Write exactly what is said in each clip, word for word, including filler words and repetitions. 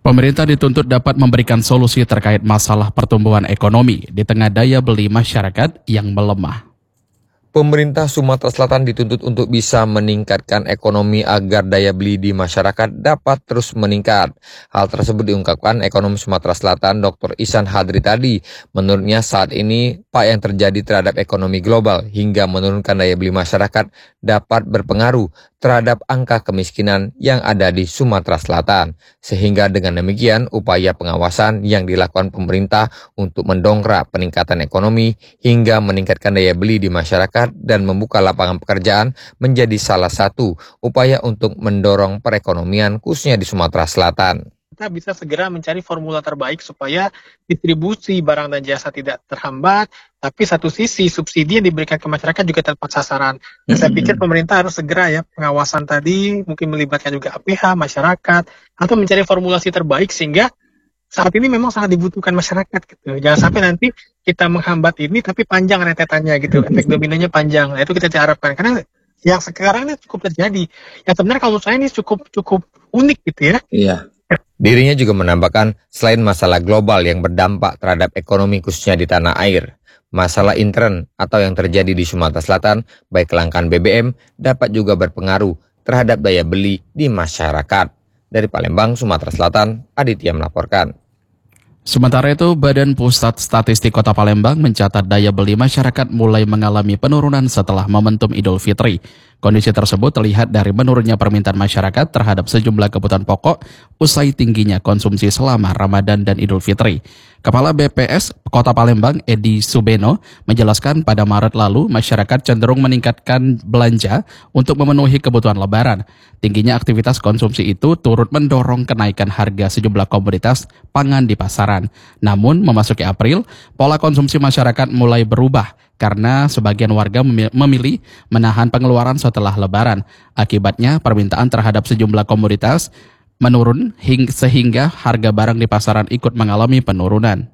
Pemerintah dituntut dapat memberikan solusi terkait masalah pertumbuhan ekonomi di tengah daya beli masyarakat yang melemah. Pemerintah Sumatera Selatan dituntut untuk bisa meningkatkan ekonomi agar daya beli di masyarakat dapat terus meningkat. Hal tersebut diungkapkan ekonom Sumatera Selatan Doktor Ihsan Hadri tadi. Menurutnya saat ini pak yang terjadi terhadap ekonomi global hingga menurunkan daya beli masyarakat dapat berpengaruh terhadap angka kemiskinan yang ada di Sumatera Selatan. Sehingga dengan demikian upaya pengawasan yang dilakukan pemerintah untuk mendongkrak peningkatan ekonomi hingga meningkatkan daya beli di masyarakat dan membuka lapangan pekerjaan menjadi salah satu upaya untuk mendorong perekonomian khususnya di Sumatera Selatan. Kita bisa segera mencari formula terbaik supaya distribusi barang dan jasa tidak terhambat, tapi satu sisi subsidi yang diberikan ke masyarakat juga tepat sasaran. Nah, saya pikir pemerintah harus segera ya pengawasan tadi, mungkin melibatkan juga A P H, masyarakat, atau mencari formulasi terbaik sehingga saat ini memang sangat dibutuhkan masyarakat gitu. Jangan sampai nanti kita menghambat ini tapi panjang rentetannya gitu, efek dominonya panjang. Nah, itu kita tidak harapkan karena yang sekarang ini cukup terjadi. Yang sebenarnya kalau menurut saya ini cukup cukup unik gitu ya. Iya. Dirinya juga menambahkan selain masalah global yang berdampak terhadap ekonomi khususnya di tanah air, masalah intern atau yang terjadi di Sumatera Selatan, baik kelangkaan B B M, dapat juga berpengaruh terhadap daya beli di masyarakat. Dari Palembang, Sumatera Selatan, Aditya melaporkan. Sementara itu, Badan Pusat Statistik Kota Palembang mencatat daya beli masyarakat mulai mengalami penurunan setelah momentum Idul Fitri. Kondisi tersebut terlihat dari menurunnya permintaan masyarakat terhadap sejumlah kebutuhan pokok usai tingginya konsumsi selama Ramadan dan Idul Fitri. Kepala B P S Kota Palembang, Edi Subeno, menjelaskan pada Maret lalu masyarakat cenderung meningkatkan belanja untuk memenuhi kebutuhan Lebaran. Tingginya aktivitas konsumsi itu turut mendorong kenaikan harga sejumlah komoditas pangan di pasaran. Namun, memasuki April, pola konsumsi masyarakat mulai berubah karena sebagian warga memilih menahan pengeluaran setelah Lebaran. Akibatnya, permintaan terhadap sejumlah komoditas menurun sehingga harga barang di pasaran ikut mengalami penurunan.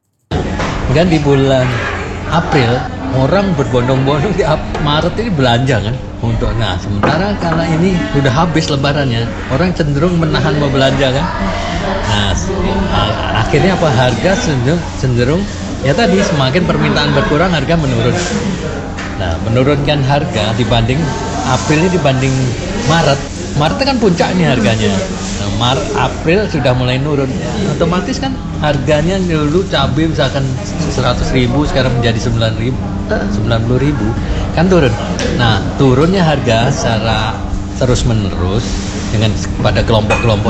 Kan di bulan April orang berbondong-bondong di Maret ini belanja kan untuk nah sementara karena ini sudah habis lebarannya orang cenderung menahan mau belanja kan. Nah akhirnya apa harga cenderung, cenderung ya tadi semakin permintaan berkurang harga menurun. Nah menurunkan harga dibanding April ini dibanding Maret. Maret kan puncaknya harganya. Nah, Maret, April sudah mulai nurun. Ya, otomatis kan harganya dulu cabai misalkan seratus ribu sekarang menjadi sembilan ribu, sembilan puluh ribu kan turun. Nah, turunnya harga secara terus menerus dengan pada kelompok-kelompok